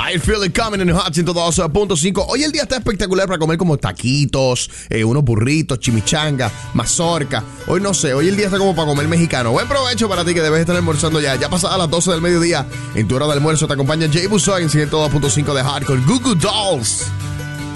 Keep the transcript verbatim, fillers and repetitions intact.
I feel it coming in the Hot ciento dos punto cinco. Hoy el día está espectacular para comer como taquitos, eh, unos burritos, chimichanga, mazorca. Hoy no sé, hoy el día está como para comer mexicano. Buen provecho para ti que debes estar almorzando ya. Ya pasadas las doce del mediodía, en tu hora de almuerzo te acompaña Jay Busoy en ciento dos punto cinco de Hot con Goo Goo Dolls.